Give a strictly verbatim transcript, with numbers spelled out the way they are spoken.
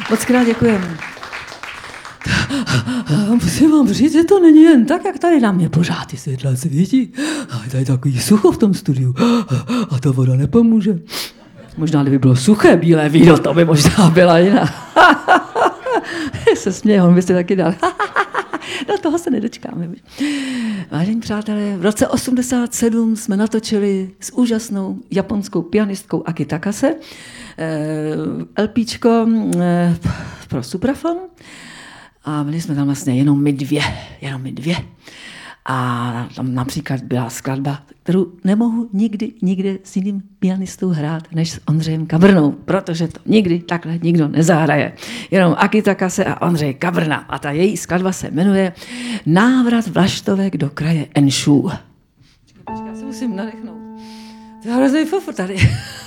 Moc krát děkujeme. Musím vám říct, že to není jen tak, jak tady na mě pořád ty světla svítí. A je tady takový sucho v tom studiu. A ta voda nepomůže. Možná, kdyby bylo suché bílé víno, to by možná byla jiná. Se směje, on byste taky dal. No toho se nedočkáme. Vážení přátelé, v roce osmdesát sedm jsme natočili s úžasnou japonskou pianistkou Aki Takase LPčko pro suprafon a byli jsme tam vlastně jenom my dvě, jenom my dvě. A tam například byla skladba, kterou nemohu nikdy, nikde s jiným pianistou hrát, než s Ondřejem Kavrnou, protože to nikdy takhle nikdo nezahraje. Jenom Aki Takase a Ondřej Kavrna. A ta její skladba se jmenuje Návrat vlaštovek do kraje Enshu. Počkej, počkej, já se musím nadechnout. To je hrozný fofr tady.